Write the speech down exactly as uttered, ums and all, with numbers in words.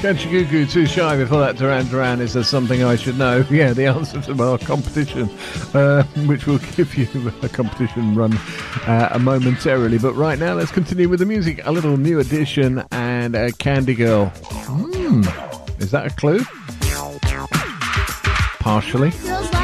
Kanchigugu, Too Shy. Before that, Duran Duran, Is There Something I Should Know? Yeah, the answer to our competition, uh, which will give you a competition run uh, momentarily. But right now, let's continue with the music. A little New Edition and uh, Candy Girl. Hmm, is that a clue? Partially.